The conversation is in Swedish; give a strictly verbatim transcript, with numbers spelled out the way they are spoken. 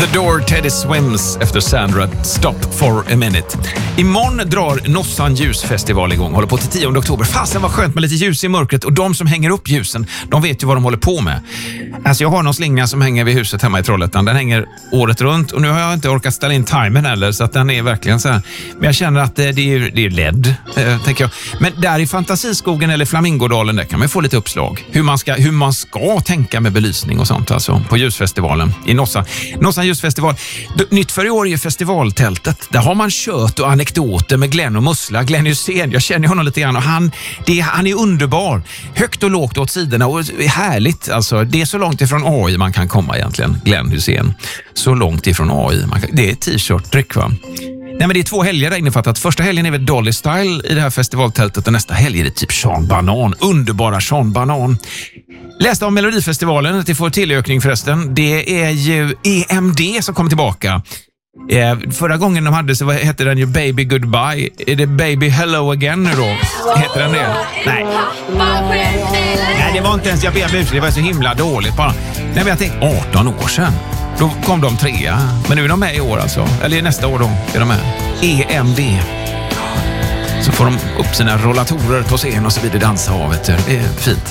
The Door, Teddy Swims efter Sandra, Stop for a minute. Imorgon drar Nossan ljusfestival igång, håller på till tionde oktober. Fasen vad skönt med lite ljus i mörkret, och de som hänger upp ljusen, de vet ju vad de håller på med. Alltså jag har någon slinga som hänger vid huset hemma i Trollhättan. Den hänger året runt, och nu har jag inte orkat ställa in timern heller, så att den är verkligen så här. Men jag känner att det är, det är L E D, eh, tänker jag. Men där i Fantasiskogen eller Flamingodalen, där kan man få lite uppslag. Hur man ska, hur man ska tänka med belysning och sånt, alltså på ljusfestivalen i Nossa. Nossa ljusfestival. D- Nytt för i år är ju festivaltältet. Där har man kört och anekdoter med Glenn och Mussla. Glenn Hysén, jag känner honom lite grann, och han, det, han är underbar. Högt och lågt åt sidorna, och härligt. Alltså, det är så långt ifrån A I man kan komma egentligen, Glenn Hysén. Så långt ifrån A I. Man kan, det är t-shirt, dryck va? Nej, men det är två helger där innefattat. Första helgen är väl Dolly Style i det här festivaltältet, och nästa helg är det typ Sean Banan. Underbara Sean Banan. Läste om Melodifestivalen, att det får tillökning förresten. Det är ju E M D som kommer tillbaka. Eh, förra gången de hade så vad hette den ju Baby Goodbye. Är det Baby Hello Again nu då? Heter den det? Nej. Nej, det var inte ens, jag ber om ursäkt, det var så himla dåligt bara. Nej, men jag tänkte arton år sedan. Då kom de trea. Men nu är de med i år alltså. Eller nästa år då är de med. E M D. Så får de upp sina rollatorer på scen och så vidare dansa av. Det är fint.